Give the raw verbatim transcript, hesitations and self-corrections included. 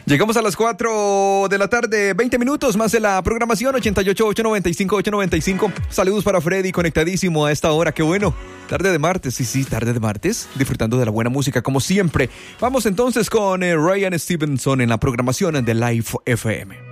Llegamos a las cuatro de la tarde, veinte minutos más de la programación ochenta y ocho, ochocientos noventa y cinco, ochocientos noventa y cinco. Saludos para Freddy, conectadísimo a esta hora. Qué bueno. Tarde de martes, sí, sí, tarde de martes. Disfrutando de la buena música como siempre. Vamos entonces con eh, Ryan Stevenson en la programación de Live F M.